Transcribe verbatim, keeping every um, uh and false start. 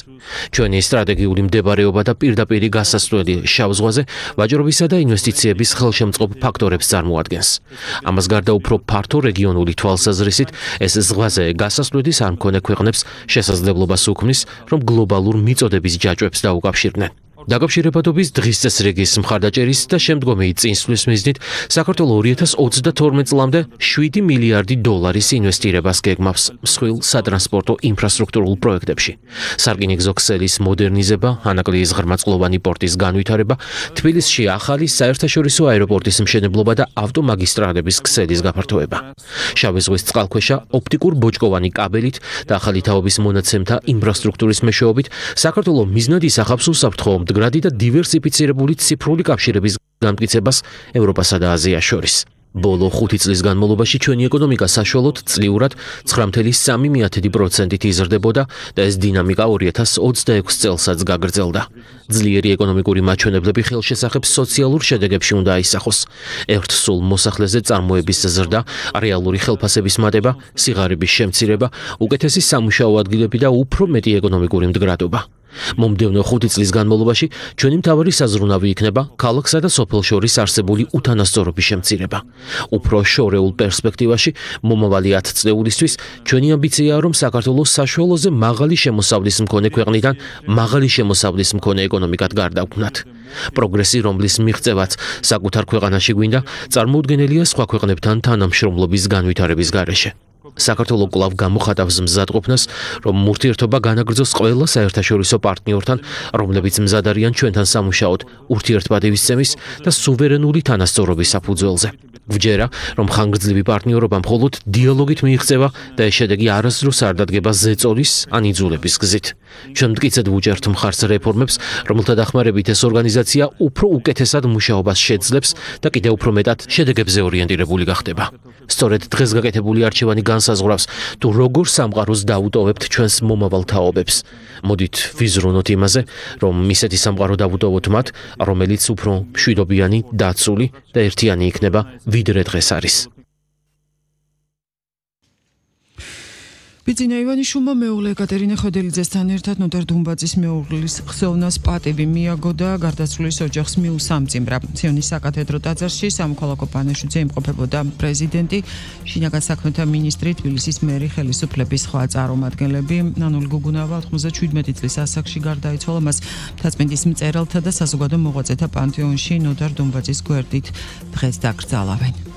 ჩვენი სტრატეგიული მდებარეობა და პირდაპირი გასასვლელი შავ ზღვაზე ვაჭრობისა და ინვესტიციების ხელშემწყობ ფაქტორებს წარმოადგენს. ამას გარდა უფრო ფართო რეგიონული თვალსაზრისით ეს ზღვაზე გასასვლელის არ მქონე ქვეყნებს შესაძლებლობას უქმნის, რომ გლობალურ მიწოდების ჯაჭვებს დაუკავშირდნენ. დაკავშირებადობის დღის წესრიგის მხარდაჭერის და შემდგომი წინსვლის მიზნით საქართველოს ორი ათას ოცდათორმეტ წლამდე შვიდი მილიარდი დოლარის ინვესტირებას გეგმავს მსხვილ სატრანსპორტო ინფრასტრუქტურულ პროექტებში. სარკინიგზო ქსელის მოდერნიზება, ანაკლიის ღრმაწყლოვანი პორტის განვითარება, თბილისში ახალი საერთაშორისო აეროპორტის მშენებლობა და ავტომაგისტრალების ქსელის გაფართოება. შავი ზღვის წყალქვეშა ოპტიკურ ბოჭკოვანი კაბელით და ახალი თაობის მონაცემთა ინფრასტრუქტურის მეშვეობით საქართველოს მიზნად ისახავს უსაფრთხო მდგრადი და დივერსიფიცირებული ციფრული კავშირების განმტკიცებას ევროპასა და აზიას შორის. ბოლო ხუთი წლის განმავლობაში ჩვენი ეკონომიკა საშუალოდ წლიურად ცხრა წუთი სამი პროცენტით იზრდებოდა და ეს დინამიკა ორი ათას ოცდაექვსი წელსაც გაგრძელდა. ძლიერი ეკონომიკური მაჩვენებლები ხელშესახებ სოციალურ შედეგებში უნდა აისახოს. ერთ სულ მოსახლეზე წარმოების ზრდა, რეალური ხელფასების მატება, სიღარიბის შემცირება, უკეთესი სამუშაო ადგილები და უფრო მეტი ეკონომიკური მდგრადობა. მომდევნო ხუთი წლის განმავლობაში ჩვენი მთავარი საზრუნავი იქნება ქალაქსა და სოფელს შორის არსებული უთანასწორობის შემცირება. უფრო შორეულ პერსპექტივაში მომავალი ათ წლეულისთვის ჩვენი ამბიციაა, რომ საქართველოს საშუალოზე მაღალი შემოსავლის მქონე ქვეყნიდან მაღალი შემოსავლის მქონე ეკონომიკად გარდაგვვნათ. პროგრესი, რომლის მიღწევაც საკუთარ ქვეყანაში გვინდა, წარმოუდგენელია სხვა ქვეყნებთან თანამშრომლობის განვითარების გარეშე. საქართველოს კვლავ გამოხატავს მზადყოფნას, რომ ურთიერთობა განაგრძოს ყველა საერთაშორისო პარტნიორთან, რომლებიც მზად არიან ჩვენთან სამუშაოდ ურთიერთპატივისცემის და სუვერენული თანასწორობის საფუძველზე. გვჯერა, რომ ხანგრძლივი პარტნიორობა მხოლოდ დიალოგით მიიღწევა და ეს შედეგი არასდროს არ დადგება ზეწოლის ან იძულების გზით. ჩვენ მტკიცედ ვუჭერთ მხარს რეფორმებს, რომელთა დახმარებით ეს ორგანიზაცია უფრო უკეთესად მუშაობას შეძლებს და კიდევ უფრო მეტად შედეგებზე ორიენტირებული გახდება. სწორედ დღეს გაკეთებული არჩევანი განსაზღვრავს, თუ როგორ სამყაროს დაუტოვებთ ჩვენს მომავალ თაობებს. მოდით ვიზრუნოთ იმაზე, რომ ისეთი სამყარო დავუტოვოთ მათ, რომელიც უფრო მშვიდობიანი, დაცული და ერთიანი იქნება, ვიდრე დღეს არის. ბიძინა ივანიშვილმა მეუღლე ეკატერინე ხვედელიძესთან ერთად ნოდარ დუმბაძის მეუღლის ხსოვნას პატივი მიაგო და გარდაცვლის ოჯახს მიუსამძიმრა. სიონის საკათედრო ტაძარში სამოქალაქო პანაშვიდზე იმყოფებოდა პრეზიდენტი, შინაგან საქმეთა მინისტრი, თბილისის მერი, ხელისუფლების სხვა წარმომადგენლები. ნანული გუგუნავა ოთხმოცდაშვიდმეტი წლის ასაკში გარდაიცვალა, მას მთაწმინდის მწერალთა და საზოგადო მოღვაწეთა პანთეონში ნოდარ დუმბაძის გვერდით დღეს დაკრძალავენ.